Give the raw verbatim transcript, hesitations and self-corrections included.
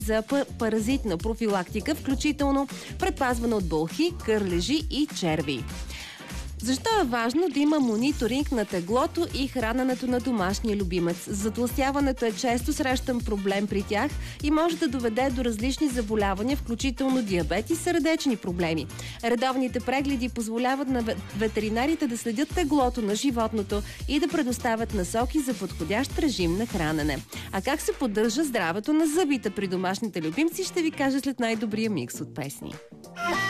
за паразитна профилактика, включително предпазване от болхи, кърлежи и черви. Защо е важно да има мониторинг на теглото и храненето на домашния любимец? Затлъстяването е често срещан проблем при тях и може да доведе до различни заболявания, включително диабет и сърдечни проблеми. Редовните прегледи позволяват на ветеринарите да следят теглото на животното и да предоставят насоки за подходящ режим на хранене. А как се поддържа здравето на зъбите при домашните любимци, ще ви кажа след най-добрия микс от песни.